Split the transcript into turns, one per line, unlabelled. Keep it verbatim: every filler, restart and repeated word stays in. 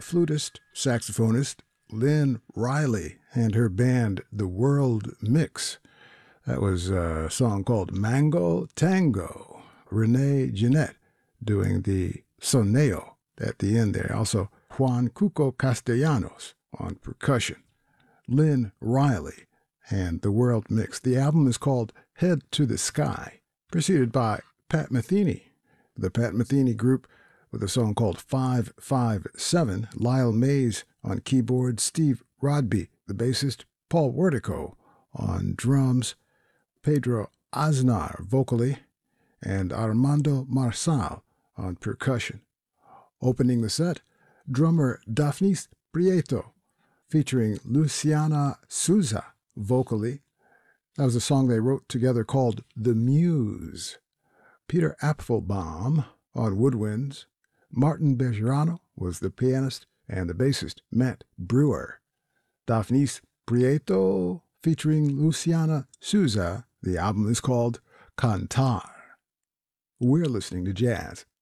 flutist, saxophonist Lynn Riley and her band The World Mix. That was a song called Mango Tango. Renee Jeanette doing the soneo at the end there. Also, Juan Cuco Castellanos on percussion. Lynn Riley and The World Mix. The album is called Head to the Sky, preceded by Pat Metheny, the Pat Metheny Group, with a song called five five seven. Lyle Mays on keyboards, Steve Rodby, the bassist, Paul Wertico on drums, Pedro Aznar vocally, and Armando Marsal on percussion. Opening the set, drummer Daphnis Prieto, featuring Luciana Souza vocally. That was a song they wrote together called The Muse. Peter Apfelbaum on woodwinds. Martin Bejarano was the pianist, and the bassist, Matt Brewer. Daphnis Prieto featuring Luciana Souza. The album is called Cantar. We're listening to jazz